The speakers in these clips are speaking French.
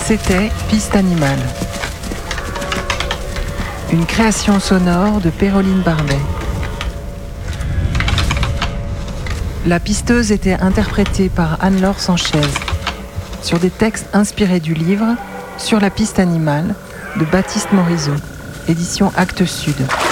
C'était Piste Animale. Une création sonore de Péroline Barbet. La pisteuse était interprétée par Anne-Laure Sanchez sur des textes inspirés du livre Sur la piste animale de Baptiste Morisot, édition Actes Sud.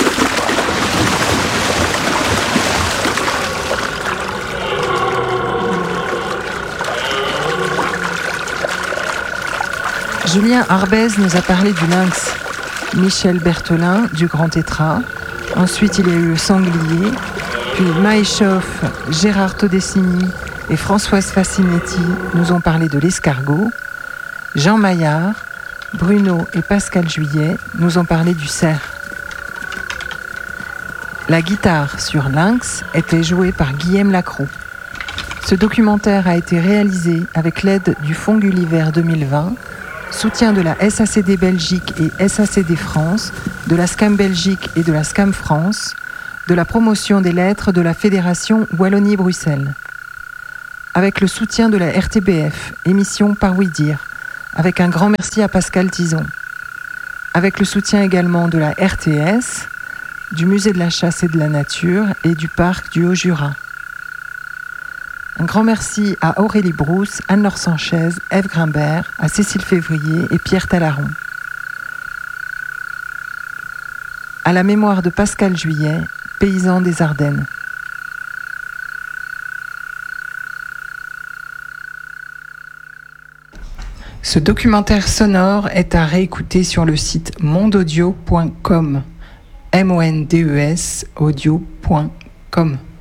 Julien Arbez nous a parlé du lynx, Michel Berthelin du grand tétras, ensuite il y a eu le sanglier, puis Maëchoff, Gérard Todessini et Françoise Facinetti nous ont parlé de l'escargot, Jean Maillard, Bruno et Pascal Juillet nous ont parlé du cerf. La guitare sur Lynx était jouée par Guillaume Lacroix. Ce documentaire a été réalisé avec l'aide du Fonds Gulliver 2020, soutien de la SACD Belgique et SACD France, de la SCAM Belgique et de la SCAM France, de la promotion des lettres de la Fédération Wallonie-Bruxelles. Avec le soutien de la RTBF, émission Par Oui Dire, avec un grand merci à Pascal Tison. Avec le soutien également de la RTS, du Musée de la Chasse et de la Nature et du Parc du Haut-Jura. Un grand merci à Aurélie Brousse, Anne-Laure Sanchez, Ève Grimbert, à Cécile Février et Pierre Talaron. À la mémoire de Pascal Juillet, paysan des Ardennes. Ce documentaire sonore est à réécouter sur le site mondeaudio.com, mondes audio.com.